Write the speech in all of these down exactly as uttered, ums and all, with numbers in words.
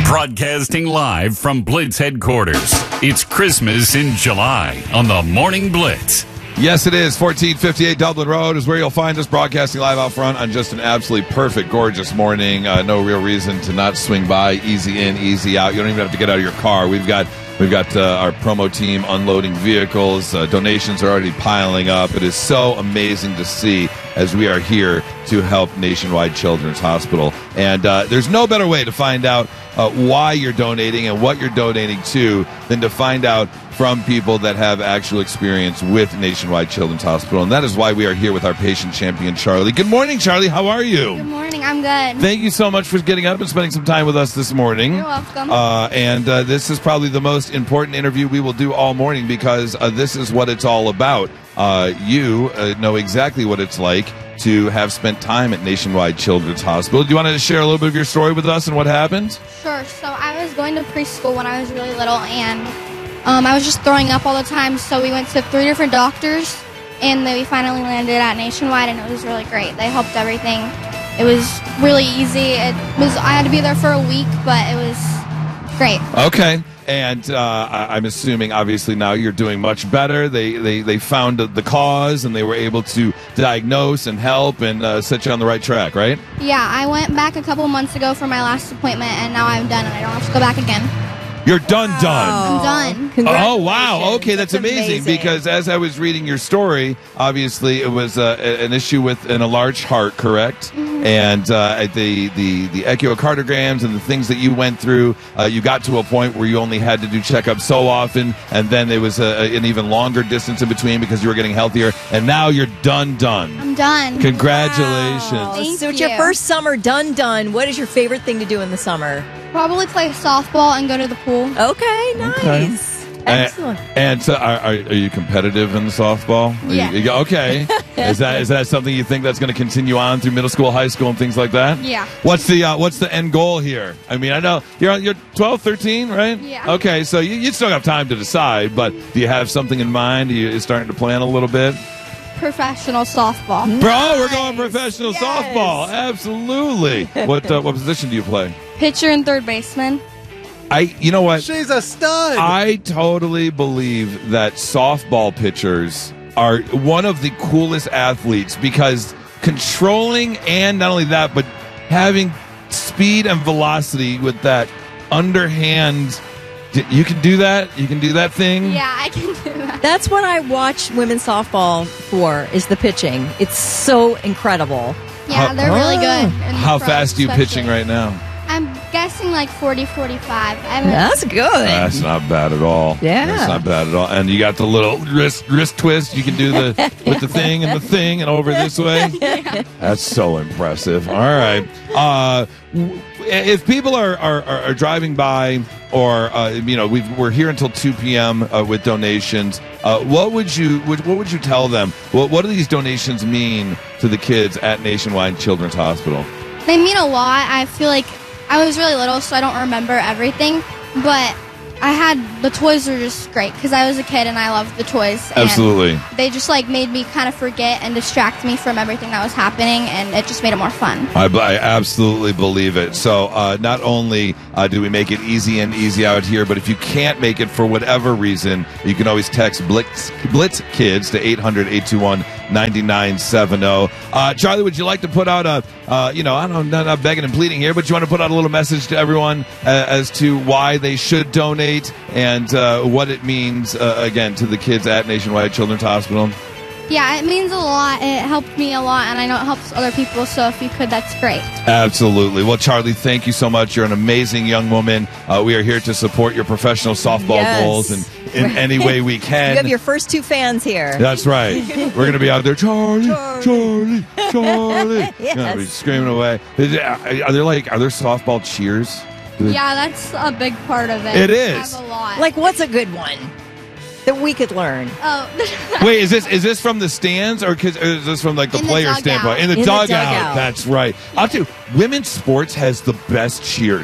Broadcasting live from Blitz headquarters. It's Christmas in July on the Morning Blitz. Yes, it is. fourteen fifty-eight Dublin Road is where you'll find us, broadcasting live out front on just an absolutely perfect, gorgeous morning. Uh, no real reason to not swing by. Easy in, easy out. You don't even have to get out of your car. We've got we've got uh, our promo team unloading vehicles. Uh, donations are already piling up. It is so amazing to see as we are here to help Nationwide Children's Hospital. And uh, there's no better way to find out uh, why you're donating and what you're donating to than to find out from people that have actual experience with Nationwide Children's Hospital. And that is why we are here with our patient champion, Charlie. Good morning, Charlie. How are you? Good morning. I'm good. Thank you so much for getting up and spending some time with us this morning. You're welcome. Uh, and uh, this is probably the most important interview we will do all morning because uh, this is what it's all about. Uh, you uh, know exactly what it's like to have spent time at Nationwide Children's Hospital. Do you want to share a little bit of your story with us and what happened? Sure. So I was going to preschool when I was really little, and um, I was just throwing up all the time. So we went to three different doctors, and then we finally landed at Nationwide, and it was really great. They helped everything. It was really easy. It was. I had to be there for a week, but it was great. Okay. And uh, I'm assuming, obviously, now you're doing much better. They they, they found the cause, and they were able to diagnose and help and uh, set you on the right track, right? Yeah, I went back a couple months ago for my last appointment, and now I'm done, and I don't have to go back again. You're done, I'm done. done. Oh, wow. Okay, that's, That's amazing, amazing. because as I was reading your story, obviously it was uh, a- an issue with an enlarged heart, correct? Mm-hmm. And uh, the, the, the echocardiograms and the things that you went through, uh, you got to a point where you only had to do checkups so often, and then there was a, an even longer distance in between because you were getting healthier, and now you're done, done. I'm done. Congratulations. Wow. Thank So it's your you. first summer done done. What is your favorite thing to do in the summer? Probably play softball and go to the pool. Okay, nice. Okay. Excellent. And, and so are, are, are you competitive in softball? Are Yeah. You, you- okay. is that is that something you think that's going to continue on through middle school, high school, and things like that? Yeah. What's the uh, what's the end goal here? I mean, I know you're you're twelve, thirteen, right? Yeah. Okay, so you, you still have time to decide, but do you have something in mind? Are you starting to plan a little bit? Professional softball. Bro, we're going professional Yes. softball. Absolutely. What uh, what position do you play? Pitcher and third baseman. I you know what? She's a stud. I totally believe that softball pitchers are one of the coolest athletes because controlling and not only that, but having speed and velocity with that underhand. You can do that. You can do that thing. Yeah, I can do that. That's what I watch women's softball for, is the pitching. It's so incredible. Yeah, How- they're really good. in the How pros, fast are you especially. pitching right now? I'm guessing like forty, forty-five. I haven't, That's good. That's not bad at all. Yeah. That's not bad at all. And you got the little wrist wrist twist. You can do the with the thing and the thing and over this way. That's so impressive. All right. Uh, w- if people are, are, are are driving by or uh, you know we've, we're here until two p.m. Uh, with donations, uh, what would you would, what would you tell them? What what do these donations mean to the kids at Nationwide Children's Hospital? They mean a lot. I feel like I was really little, so I don't remember everything. But I had the toys were just great because I was a kid and I loved the toys. And Absolutely. they just like made me kind of forget and distract me from everything that was happening, and it just made it more fun. I, I absolutely believe it. So uh, not only uh, do we make it easy and easy out here, but if you can't make it for whatever reason, you can always text Blitz, Blitz Kids to eight hundred, eight two one, nine nine seven zero. Uh, Charlie, would you like to put out a, uh, you know, I don't know, not begging and pleading here, but you want to put out a little message to everyone uh, as to why they should donate and uh, what it means, uh, again, to the kids at Nationwide Children's Hospital? Yeah, it means a lot. It helped me a lot, and I know it helps other people. So if you could, that's great. Absolutely. Well, Charlie, thank you so much. You're an amazing young woman. Uh, we are here to support your professional softball Yes. goals in, in any way we can. You have your first two fans here. That's right. We're going to be out there, Charlie, Charlie, Charlie. Yes. Gonna be screaming away. Is it- Are there like are there softball cheers? Do they- Yeah, that's a big part of it. It We is. have a lot. Like, what's a good one that we could learn? oh, Wait, is this is this from the stands or 'cause- is this from like the In the player dugout. standpoint? In the, In the dugout. dugout. That's right. I'll tell you, women's sports has the best cheers.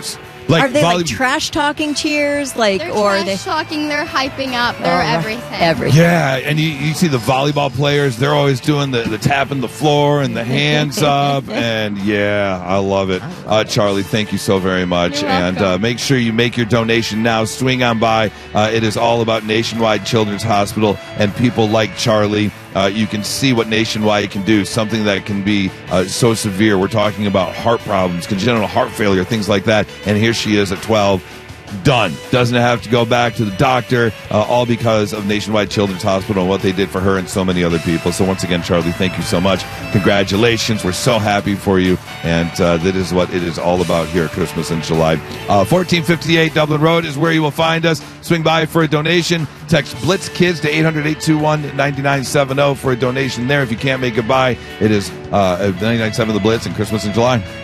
Like are they volley- like trash talking cheers? Like, They're or are trash they talking, they're hyping up, they're Oh, everything. Everything. Yeah, and you, you see the volleyball players, they're always doing the, the tapping the floor and the hands up. And yeah, I love it. Uh, Charlie, thank you so very much. You're and uh, welcome. make sure you make your donation now. Swing on by. Uh, it is all about Nationwide Children's Hospital and people like Charlie. Uh, you can see what Nationwide can do, something that can be uh, so severe. We're talking about heart problems, congenital heart failure, things like that. And here she is at twelve. Done. Doesn't have to go back to the doctor, uh, all because of Nationwide Children's Hospital and what they did for her and so many other people. So once again, Charlie, thank you so much. Congratulations. We're so happy for you. And uh, that is what it is all about here at Christmas in July. Uh, fourteen fifty-eight Dublin Road is where you will find us. Swing by for a donation. Text Blitz Kids to eight hundred, eight two one, nine nine seven zero for a donation there. If you can't make it by, it is uh, nine nine seven The Blitz and Christmas in July.